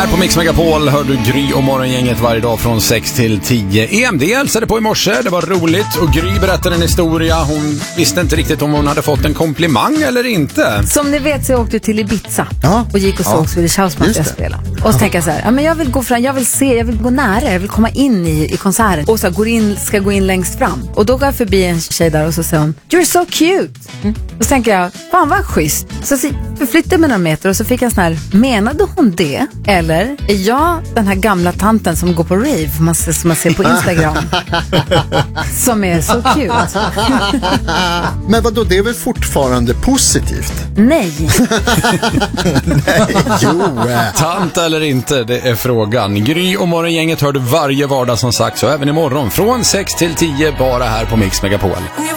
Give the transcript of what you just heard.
På Mix Megapol hör du Gry och morgongänget varje dag från 6 till 10. EMD hälsade på i morse, det var roligt. Och Gry berättade en historia. Hon visste inte riktigt om hon hade fått en komplimang eller inte. Som ni vet så jag åkte till Ibiza och gick och såg Swedish House Mafia spela. Och så tänker jag så här, men jag vill gå fram, jag vill gå nära, jag vill komma in i konserten. Och så ska gå in längst fram. Och då går jag förbi en tjej där och så säger hon, you're so cute. Och så tänker jag, fan vad schysst. Så förflyttade jag mig några meter och så fick jag en sån här, menade hon det? Eller är jag den här gamla tanten som går på rave som man ser på Instagram som är så cute? Men vadå, det är väl fortfarande positivt? Nej. Nej, jo. Tant eller inte, det är frågan. Gry och morgongänget hör du varje vardag som sagt, så även imorgon från 6 till 10 bara här på Mix Megapol.